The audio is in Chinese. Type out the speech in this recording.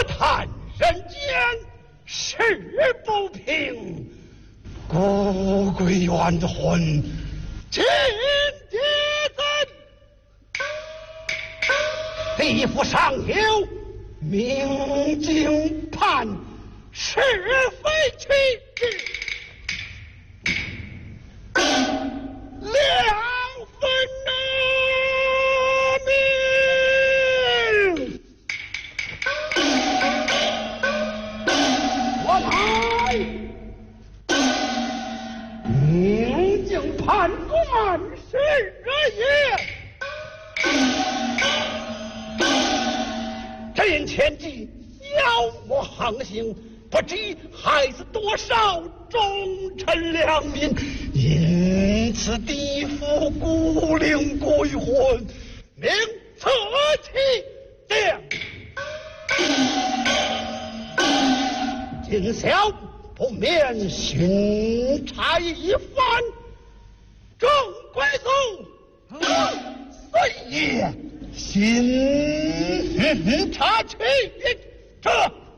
叹人间事不平，孤鬼冤魂尽皆真。地府上有明镜判是非曲直，两分命。我来，明镜判官是也。朕前计妖魔横行，不知害死多少忠臣良民，因此地府孤灵鬼魂命此其定。今宵不免巡查一番，众贵族随也。新查取这